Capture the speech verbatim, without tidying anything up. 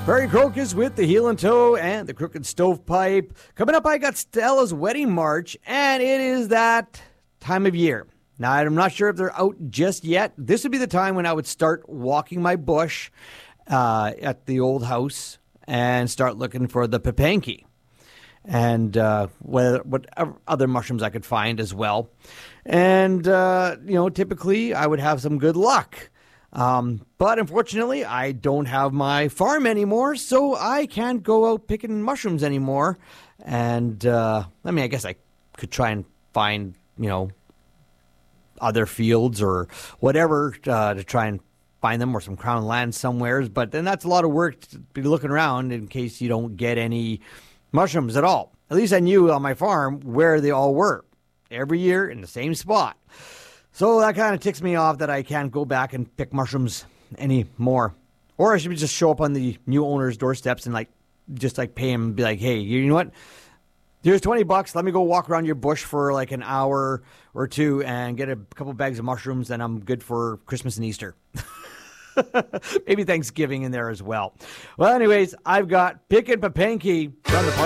Barry Crocus with the Heel and Toe and the Crooked Stovepipe. Coming up, I got Stella's Wedding March, and it is that time of year. Now, I'm not sure if they're out just yet. This would be the time when I would start walking my bush uh, at the old house and start looking for the papanki and uh, what, what other mushrooms I could find as well. And, uh, you know, typically I would have some good luck. Um, but unfortunately, I don't have my farm anymore, so I can't go out picking mushrooms anymore. And, uh, I mean, I guess I could try and find, you know, other fields or whatever uh, to try and find them, or some crown land somewheres. But then that's a lot of work to be looking around in case you don't get any mushrooms at all. At least I knew on my farm where they all were every year in the same spot. So that kind of ticks me off that I can't go back and pick mushrooms anymore. Or I should just show up on the new owner's doorsteps and like just like pay him and be like, hey, you know what? Here's twenty bucks. Let me go walk around your bush for like an hour or two and get a couple bags of mushrooms, and I'm good for Christmas and Easter. Maybe Thanksgiving in there as well. Well, anyways, I've got Pick and Papanki from the park.